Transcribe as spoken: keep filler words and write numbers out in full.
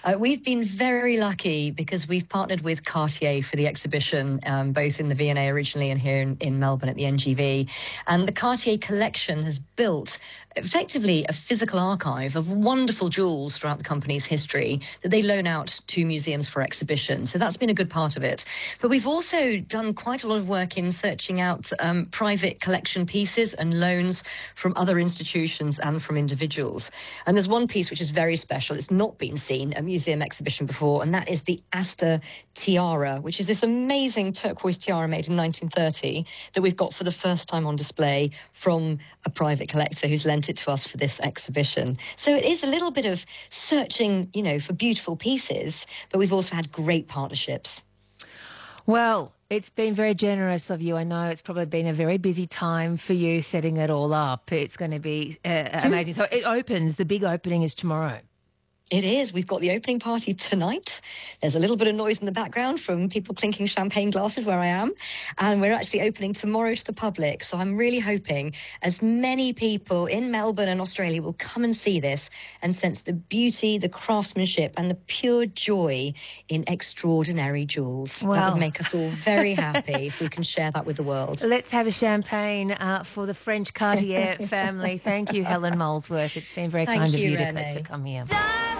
Uh, we've been very lucky because we've partnered with Cartier for the exhibition, um, both in the V and A originally and here in, in Melbourne at the N G V. And the Cartier collection has built effectively a physical archive of wonderful jewels throughout the company's history that they loan out to museums for exhibition. So that's been a good part of it. But we've also done quite a lot of work in searching out um, private collection pieces and loans from other institutions and from individuals. And there's one piece which is very special. It's not been seen at a museum exhibition before, and that is the Astor tiara, which is this amazing turquoise tiara made in nineteen thirty that we've got for the first time on display from a private collector who's lent it to us for this exhibition. So it is a little bit of searching, you know, for beautiful pieces, but we've also had great partnerships. Well, it's been very generous of you. I know it's probably been a very busy time for you setting it all up. It's going to be uh, amazing. So it opens, the big opening is tomorrow. It is. We've got the opening party tonight. There's a little bit of noise in the background from people clinking champagne glasses where I am. And we're actually opening tomorrow to the public. So I'm really hoping as many people in Melbourne and Australia will come and see this and sense the beauty, the craftsmanship and the pure joy in extraordinary jewels. Well, that would make us all very happy if we can share that with the world. Let's have a champagne uh, for the French Cartier family. Thank you, Helen Molesworth. It's been very Thank kind you, of you to, Renee. to come here.